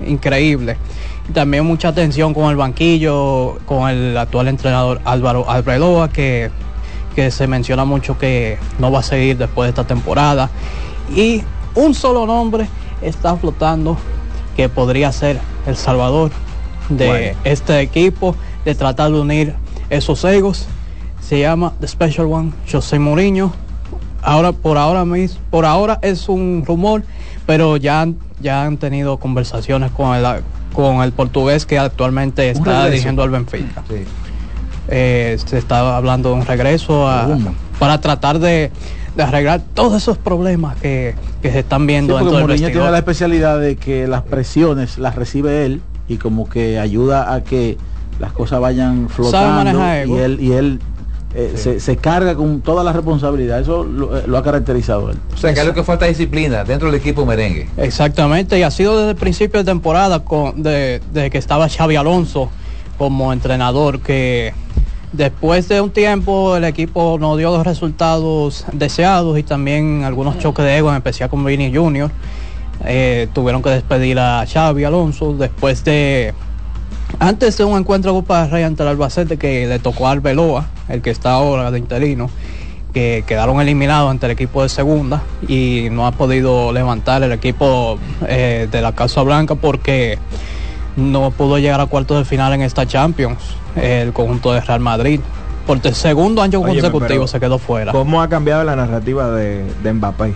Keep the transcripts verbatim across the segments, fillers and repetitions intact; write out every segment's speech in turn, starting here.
increíble. También mucha atención con el banquillo, con el actual entrenador Álvaro Arbeloa, que, que se menciona mucho que no va a seguir después de esta temporada. Y un solo nombre está flotando, que podría ser el salvador de bueno. este equipo, de tratar de unir esos egos. Se llama The Special One, José Mourinho. Ahora, por ahora mismo, por ahora es un rumor, pero ya, ya han tenido conversaciones con el, con el portugués que actualmente está dirigiendo al Benfica. Sí. Eh, se está hablando de un regreso a, para tratar de, de arreglar todos esos problemas que, que se están viendo sí, dentro del Mourinho vestidor. Tiene la especialidad de que las presiones las recibe él y como que ayuda a que las cosas vayan flotando y él, y él eh, sí. se, se carga con toda la responsabilidad. Eso lo, lo ha caracterizado él. O sea, que es lo que falta disciplina dentro del equipo merengue. Exactamente, y ha sido desde el principio de temporada, con, de, de que estaba Xabi Alonso como entrenador, que después de un tiempo el equipo no dio los resultados deseados y también algunos choques de ego, en especial con Vini junior Eh, tuvieron que despedir a Xabi Alonso después de antes de un encuentro de Copa del Rey ante el Albacete, que le tocó a Arbeloa, el que está ahora de interino, que quedaron eliminados ante el equipo de segunda y no ha podido levantar el equipo eh, de la Casa Blanca porque no pudo llegar a cuartos de final en esta Champions, el conjunto de Real Madrid. Por el segundo año Oye, consecutivo se quedó fuera. ¿Cómo ha cambiado la narrativa de, de Mbappé?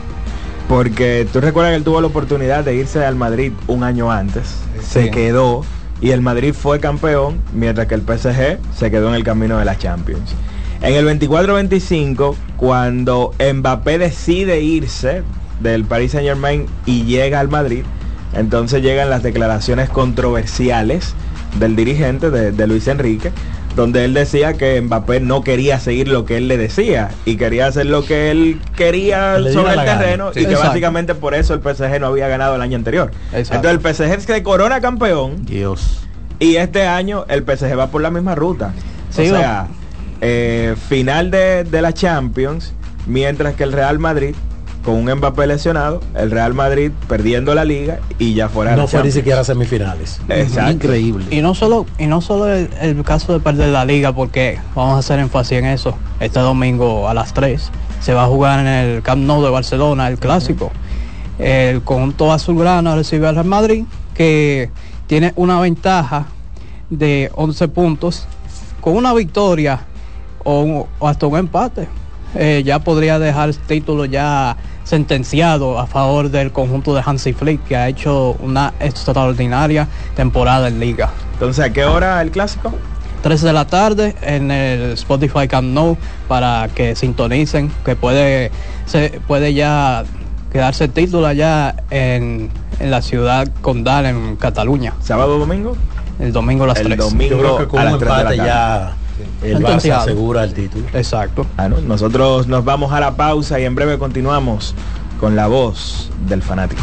Porque tú recuerdas que él tuvo la oportunidad de irse al Madrid un año antes, sí. se quedó y el Madrid fue campeón, mientras que el P S G se quedó en el camino de la Champions. En el veinticuatro veinticinco, cuando Mbappé decide irse del Paris Saint-Germain y llega al Madrid, entonces llegan las declaraciones controversiales del dirigente de, de Luis Enrique, donde él decía que Mbappé no quería seguir lo que él le decía y quería hacer lo que él quería sobre el terreno, sí, y que exacto. básicamente por eso el P S G no había ganado el año anterior. Exacto. Entonces el P S G se corona campeón. Dios. Y este año el P S G va por la misma ruta. Sí, o sea, eh, final de, de la Champions, mientras que el Real Madrid con un Mbappé lesionado, el Real Madrid perdiendo la liga y ya fuera. No fue ni siquiera a semifinales. Exacto. Increíble. Y no solo, y no solo el, el caso de perder la liga, porque vamos a hacer énfasis en eso. Este domingo a las tres se va a jugar en el Camp Nou de Barcelona, el clásico. Uh-huh. El conjunto azulgrana recibe al Real Madrid, que tiene una ventaja de once puntos. Con una victoria o, o hasta un empate, eh, ya podría dejar el título ya sentenciado a favor del conjunto de Hansi Flick, que ha hecho una extraordinaria temporada en liga. Entonces, ¿a qué hora el clásico? tres de la tarde en el Spotify Camp Nou, para que sintonicen, que puede se puede ya quedarse el título allá en, en la ciudad condal, en Cataluña. ¿Sábado o domingo? El domingo a las el tres. Domingo Yo creo que con a un las tres de la empate ya el Barça asegura el título. Exacto. Bueno, nosotros nos vamos a la pausa y en breve continuamos con la voz del fanático.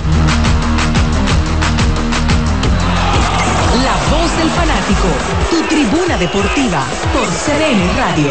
La voz del fanático, tu tribuna deportiva por C D N Radio.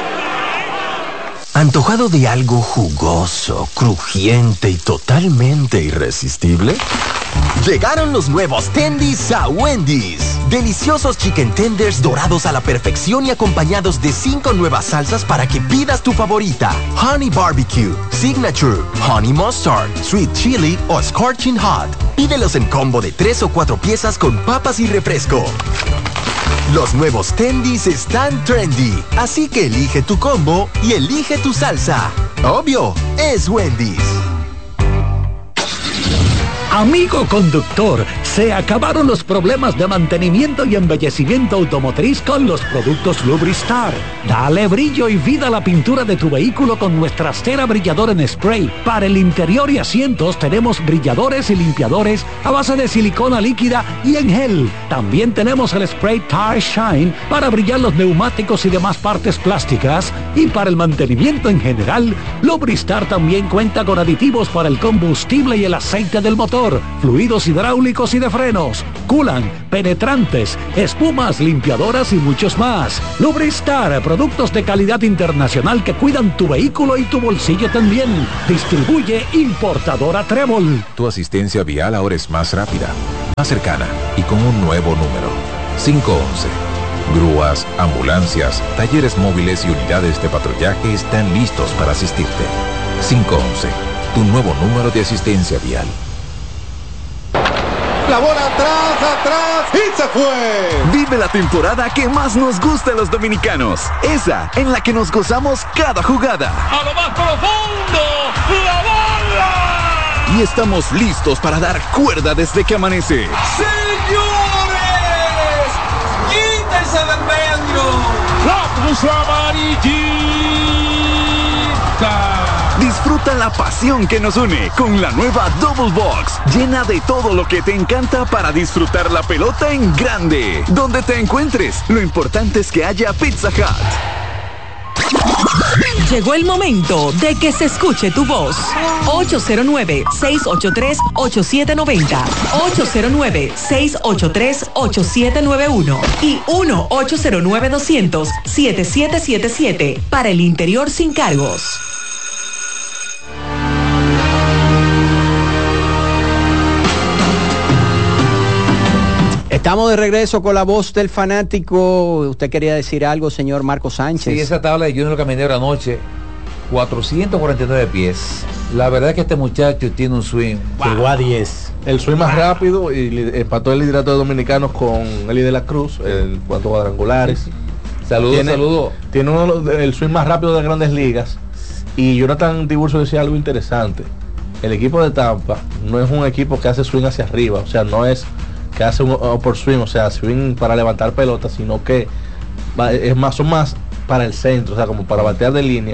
¿Antojado de algo jugoso, crujiente y totalmente irresistible? Llegaron los nuevos Tendies a Wendy's. Deliciosos chicken tenders dorados a la perfección y acompañados de cinco nuevas salsas para que pidas tu favorita. Honey Barbecue, Signature, Honey Mustard, Sweet Chili o Scorching Hot. Pídelos en combo de tres o cuatro piezas con papas y refresco. Los nuevos Tendies están trendy, así que elige tu combo y elige tu salsa. Obvio, es Wendy's. Amigo conductor, se acabaron los problemas de mantenimiento y embellecimiento automotriz con los productos Lubristar. Dale brillo y vida a la pintura de tu vehículo con nuestra cera brilladora en spray. Para el interior y asientos tenemos brilladores y limpiadores a base de silicona líquida y en gel. También tenemos el spray Tire Shine para brillar los neumáticos y demás partes plásticas. Y para el mantenimiento en general, Lubristar también cuenta con aditivos para el combustible y el aceite del motor, fluidos hidráulicos y de frenos, culan, penetrantes, espumas, limpiadoras y muchos más. Lubristar, productos de calidad internacional que cuidan tu vehículo y tu bolsillo también. Distribuye importadora Trébol. Tu asistencia vial ahora es más rápida, más cercana y con un nuevo número. cinco once. Grúas, ambulancias, talleres móviles y unidades de patrullaje están listos para asistirte. cinco once. Tu nuevo número de asistencia vial. La bola atrás, atrás y se fue. Vive la temporada que más nos gusta a los dominicanos. Esa en la que nos gozamos cada jugada. A lo más profundo, la bola. Y estamos listos para dar cuerda desde que amanece. ¡Señores! ¡Quítense del medio! ¡La puso amarillita! Disfruta la pasión que nos une con la nueva Double Box, llena de todo lo que te encanta para disfrutar la pelota en grande. Donde te encuentres, lo importante es que haya Pizza Hut. Llegó el momento de que se escuche tu voz. ocho cero nueve, seis ocho tres, ocho siete nueve cero, ocho cero nueve, seis ocho tres, ocho siete nueve uno y uno ocho cero nueve, doscientos, setenta y siete setenta y siete para el interior sin cargos. Estamos de regreso con la voz del fanático. ¿Usted quería decir algo, señor Marco Sánchez? Sí, esa tabla de Junior Caminero anoche, cuatrocientos cuarenta y nueve pies. La verdad es que este muchacho tiene un swing. Llegó wow. a diez. El swing más rápido y empató el liderato de dominicanos con Eli de la Cruz en cuanto a cuadrangulares. Sí, sí. Saludos, saludos. Tiene uno el swing más rápido de las Grandes Ligas. Y Jonathan Tiburcio decía algo interesante. El equipo de Tampa no es un equipo que hace swing hacia arriba, o sea, no es que hace un uh, por swing, o sea, swing para levantar pelotas, sino que va, es más o más para el centro, o sea, como para batear de línea.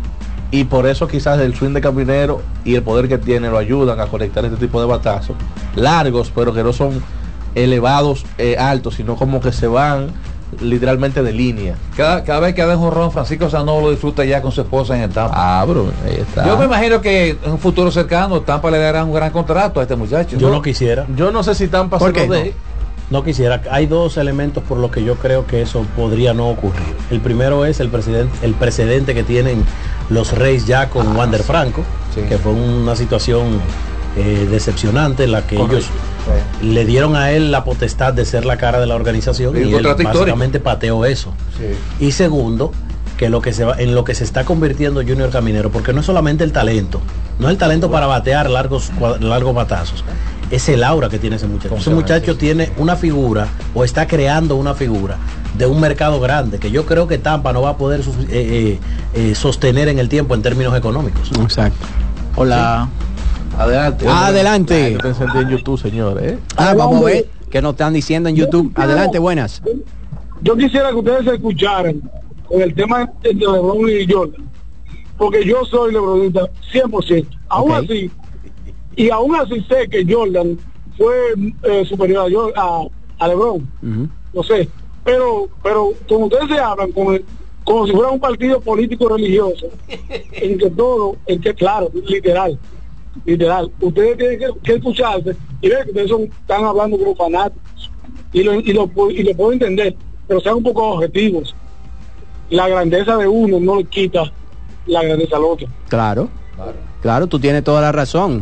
Y por eso quizás el swing de Caminero y el poder que tiene lo ayudan a conectar este tipo de batazos largos, pero que no son elevados, eh, altos, sino como que se van literalmente de línea. Cada, cada vez que da un jonrón, Francisco Sanó lo disfruta ya con su esposa en el Tampa. Ah, bro, ahí está. Yo me imagino que en un futuro cercano Tampa le dará un gran contrato a este muchacho. Yo no, no quisiera. Yo no sé si Tampa se lo dé. No quisiera. Hay dos elementos por los que yo creo que eso podría no ocurrir. El primero es el precedente, el precedente que tienen los Reyes ya con ah, Wander Franco, sí. que fue una situación eh, decepcionante en la que Correcto. ellos sí. le dieron a él la potestad de ser la cara de la organización y, y él básicamente pateó eso. Sí. Y segundo, que lo que se va, en lo que se está convirtiendo Junior Caminero, porque no es solamente el talento, no es el talento para batear largos, largos batazos, es el aura que tiene ese muchacho. Ese muchacho tiene una figura o está creando una figura de un mercado grande que yo creo que Tampa no va a poder eh, eh, eh, sostener en el tiempo en términos económicos. Exacto. Hola. Sí. Adelante. Ah, adelante. Yo te sentí en YouTube, señor. ¿eh? Ah, vamos a ver qué nos están diciendo en YouTube. Adelante, buenas. Yo quisiera que ustedes se escucharan con el tema de LeBron y Jordan, porque yo soy LeBronista cien por ciento. Aún okay. así, y aún así sé que Jordan fue eh, superior a, a, a LeBron. Uh-huh. No sé, pero pero como ustedes se hablan como, como si fuera un partido político religioso, en que todo, en que claro, literal, literal, ustedes tienen que, que escucharse y ver que ustedes son, están hablando como fanáticos y lo, y lo, y lo puedo entender, pero sean un poco objetivos. La grandeza de uno no le quita la grandeza al otro. Claro, claro, claro, tú tienes toda la razón.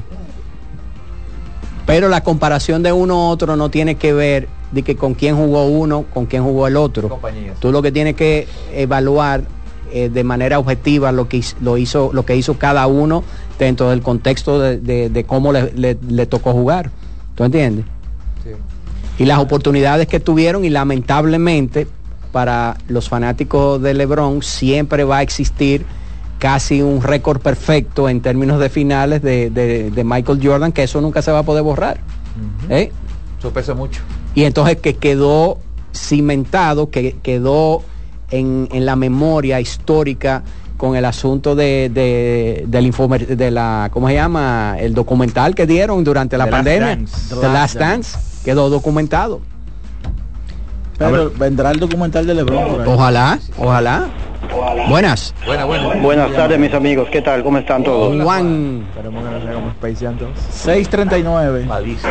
Pero la comparación de uno a otro no tiene que ver de que con quién jugó uno, con quién jugó el otro. Compañías. Tú lo que tienes que evaluar eh, de manera objetiva lo que lo hizo, lo que hizo cada uno dentro del contexto de, de, de cómo le, le, le tocó jugar. ¿Tú entiendes? Sí. Y las oportunidades que tuvieron, y lamentablemente para los fanáticos de LeBron siempre va a existir casi un récord perfecto en términos de finales de, de, de Michael Jordan, que eso nunca se va a poder borrar. Uh-huh. ¿Eh? Eso pesa mucho. Y entonces que quedó cimentado, que quedó en, en la memoria histórica con el asunto de, de del informe de la, ¿cómo se llama? El documental que dieron durante la The pandemia, Last The Last Dance, quedó documentado. Pero vendrá el documental de LeBron. Ojalá, ojalá. Buenas. Buenas, buenas. Buenas tardes, mis amigos. ¿Qué tal? ¿Cómo están todos? Juan. seis treinta y nueve.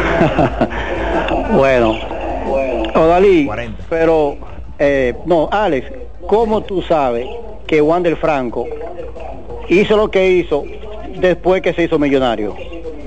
Bueno. Odalí, pero, eh, no, Alex, ¿cómo tú sabes que Wander Franco hizo lo que hizo después que se hizo millonario?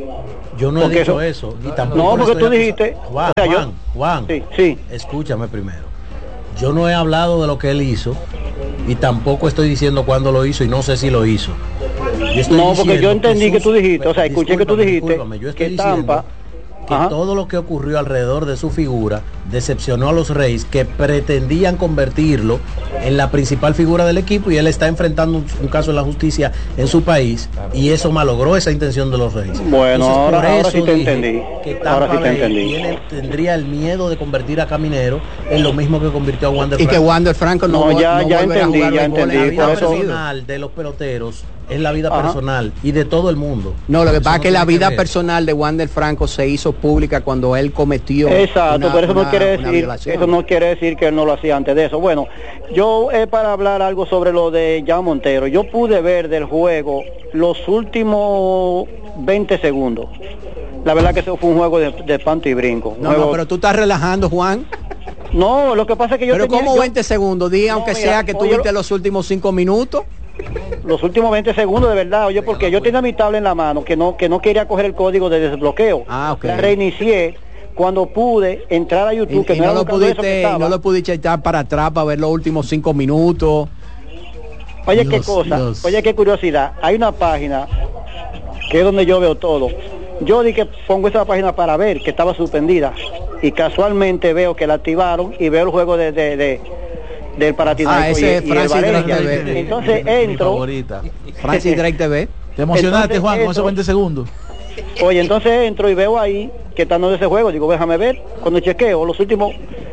Yo no porque he dicho eso, eso. Y tampoco no, porque tú dijiste... Juan, o sea, Juan, yo, Juan sí, sí. Escúchame primero. Yo no he hablado de lo que él hizo y tampoco estoy diciendo cuándo lo hizo y no sé si lo hizo. Yo no, porque yo entendí que, sus, que tú dijiste, o sea, escuché que tú dijiste yo estoy que Tampa... que Ajá. todo lo que ocurrió alrededor de su figura decepcionó a los Reyes, que pretendían convertirlo en la principal figura del equipo, y él está enfrentando un, un caso en la justicia en su país, y eso malogró esa intención de los Reyes. Bueno, entonces, ahora, ahora sí te entendí. Que Tampa ahora sí te entendí. Tiene, tendría el miedo de convertir a Caminero en lo mismo que convirtió a Wander y Franco. que Wander Franco no, no ya, no ya entendí, ya entendí. La vida por eso... personal de los peloteros es la vida Ajá. personal y de todo el mundo. No, lo que pasa es no que la vida que personal de Wander Franco se hizo pública cuando él cometió. Exacto, una, pero eso una, no quiere decir, eso no quiere decir que él no lo hacía antes de eso. Bueno, yo eh, para hablar algo sobre lo de Jan Montero, yo pude ver del juego los últimos veinte segundos. La verdad que eso fue un juego de, de panto y brinco. No, juego... no, pero tú estás relajando, Juan. No, lo que pasa es que yo Pero tenía, ¿cómo yo... veinte segundos? Diga, no, aunque mira, sea que tú viste los últimos cinco minutos. Los últimos veinte segundos, de verdad, oye, porque yo tenía mi tabla en la mano que no que no quería coger el código de desbloqueo. Ah, okay. La reinicié cuando pude entrar a YouTube, y, que y no, no, era lo pudiste, eso no lo pudiste echar para atrás para ver los últimos cinco minutos. Oye, Dios, qué cosa, Dios. oye, qué curiosidad. Hay una página que es donde yo veo todo. Yo di que pongo esa página para ver que estaba suspendida, y casualmente veo que la activaron y veo el juego de, de, de del Panathinaikos ah, ese y, y el Valencia. Entonces mi, entro. Mi Francis Drake T V. ¿Te emocionaste, entonces, Juan, entro, con esos veinte segundos? Oye, entonces entro y veo ahí que están dando ese juego. Digo, déjame ver. Cuando chequeo los últimos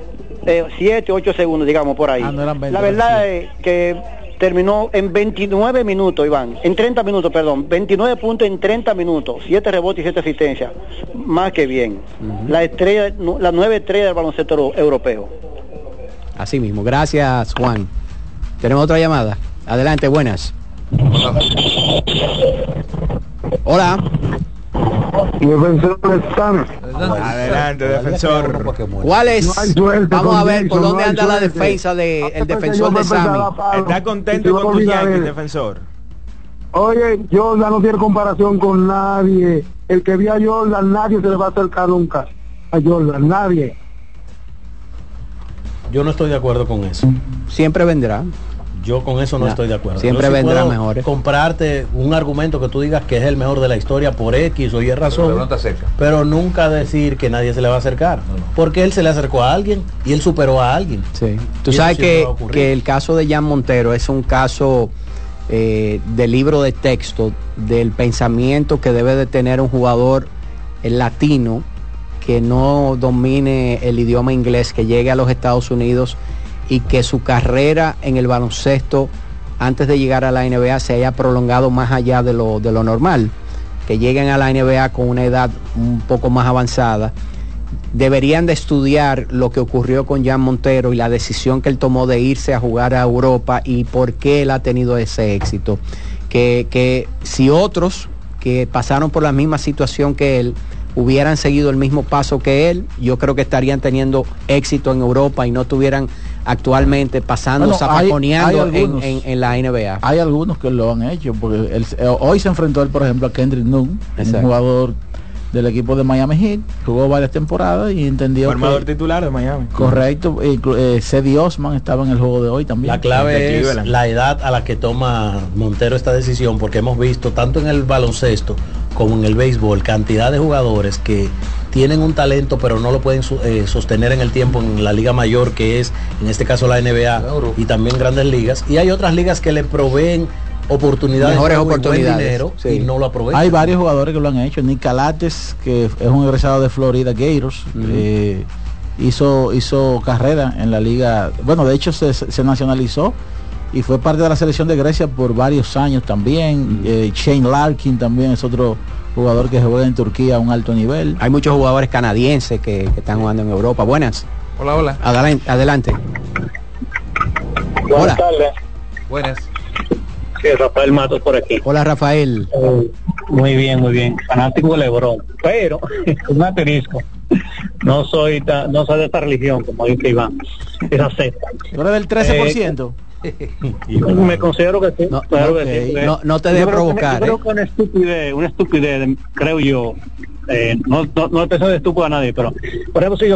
siete, ocho segundos, digamos, por ahí. Ah, no eran veinte, la verdad es que terminó en veintinueve minutos, Iván. En treinta minutos, perdón. veintinueve puntos en treinta minutos. siete rebotes y siete asistencias. Más que bien. Uh-huh. La estrella, la nueva estrella del baloncesto europeo. Así mismo. Gracias, Juan. Tenemos otra llamada. Adelante, buenas. Hola. Defensor están. Adelante, defensor. ¿Cuál es? No hay suerte, Vamos a ver Jason, por dónde no anda la suerte. defensa del de, defensor de Sammy. ¿Está contento con tu Yankees, defensor? Oye, Jordan no tiene comparación con nadie. El que vio a Jordan, nadie se le va a acercar nunca a Jordan, nadie. Yo no estoy de acuerdo con eso. Siempre vendrá. Yo con eso no, no estoy de acuerdo. Siempre sí vendrá mejor. Comprarte un argumento que tú digas que es el mejor de la historia por X o Y razón, pero, no te pero nunca decir que nadie se le va a acercar. No, no. Porque él se le acercó a alguien y él superó a alguien. Sí. Tú sabes que, que el caso de Jan Montero es un caso eh, de libro de texto del pensamiento que debe de tener un jugador latino que no domine el idioma inglés, que llegue a los Estados Unidos y que su carrera en el baloncesto antes de llegar a la N B A se haya prolongado más allá de lo, de lo normal, que lleguen a la N B A con una edad un poco más avanzada. Deberían de estudiar lo que ocurrió con Jan Montero y la decisión que él tomó de irse a jugar a Europa y por qué él ha tenido ese éxito. Que, que si otros que pasaron por la misma situación que él hubieran seguido el mismo paso que él, yo creo que estarían teniendo éxito en Europa y no tuvieran actualmente pasando, bueno, zapaconeando hay, hay algunos, en, en, en la N B A. Hay algunos que lo han hecho, porque él, hoy se enfrentó él, por ejemplo, a Kendrick Nunn, un jugador del equipo de Miami Heat, jugó varias temporadas y entendió formador que, titular de Miami. Correcto, eh, eh, Cedi Osman estaba en el juego de hoy también. La clave es la edad a la que toma Montero esta decisión, porque hemos visto tanto en el baloncesto como en el béisbol cantidad de jugadores que tienen un talento pero no lo pueden eh, sostener en el tiempo en la liga mayor, que es en este caso la N B A, claro, y también grandes ligas, y hay otras ligas que le proveen oportunidades, mejores oportunidades, dinero, sí, y no lo aprovechan. Hay varios jugadores que lo han hecho. Nick Calates, que es un egresado de Florida Gators, uh-huh. eh, hizo hizo carrera en la liga, bueno, de hecho se, se nacionalizó y fue parte de la selección de Grecia por varios años también. uh-huh. eh, Shane Larkin también es otro jugador que juega en Turquía a un alto nivel. Hay muchos jugadores canadienses que, que están jugando en Europa. Buenas. Hola, hola. Adelante. adelante. Buenas hola. tardes. Buenas. Sí, Rafael Matos por aquí. Hola, Rafael. Eh, muy bien, muy bien. Fanático de LeBron, pero un asterisco. No soy ta, no soy de esta religión, como dice Iván. Esa secta. ¿Tú eres del trece por ciento? Eh, me considero que sí. No, claro okay. que sí no, no te debe provocar. Yo creo ¿eh? que una estupidez, una estupidez, creo yo. Eh, no, no, no he pensado de estúpido a nadie, pero por ejemplo, si yo